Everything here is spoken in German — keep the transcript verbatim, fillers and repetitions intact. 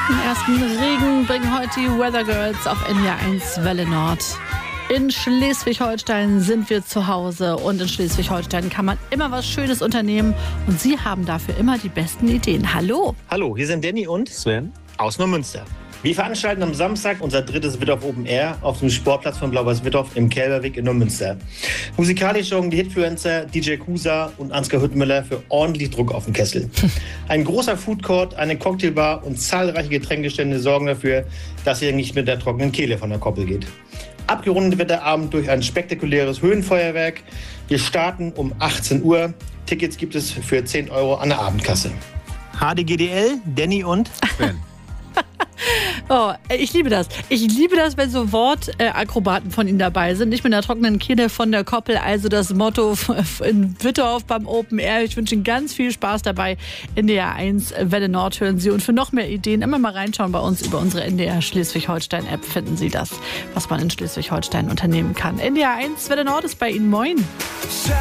Ersten Regen bringen heute die Weather Girls auf N D R eins Welle Nord. In Schleswig-Holstein sind wir zu Hause und in Schleswig-Holstein kann man immer was Schönes unternehmen und Sie haben dafür immer die besten Ideen. Hallo! Hallo, hier sind Danny und Sven aus Neumünster. Wir veranstalten am Samstag unser drittes Wittorf Open Air auf dem Sportplatz von Blau-Weiß-Wittorf im Kälberweg in Neumünster. Musikalisch sorgen die Hitfluencer D J Kusa und Ansgar Hüttmüller für ordentlich Druck auf den Kessel. Ein großer Foodcourt, eine Cocktailbar und zahlreiche Getränkestände sorgen dafür, dass ihr nicht mit der trockenen Kehle von der Koppel geht. Abgerundet wird der Abend durch ein spektakuläres Höhenfeuerwerk. Wir starten um achtzehn Uhr. Tickets gibt es für zehn Euro an der Abendkasse. H D G D L, Danny und Sven. Oh, ich liebe das. Ich liebe das, wenn so Wortakrobaten von Ihnen dabei sind. Nicht mit einer trockenen Kehle von der Koppel. Also das Motto in Wittorf beim Open Air. Ich wünsche Ihnen ganz viel Spaß dabei. N D R eins Welle Nord hören Sie. Und für noch mehr Ideen immer mal reinschauen bei uns über unsere N D R Schleswig-Holstein-App. Finden Sie das, was man in Schleswig-Holstein unternehmen kann. N D R eins Welle Nord ist bei Ihnen. Moin.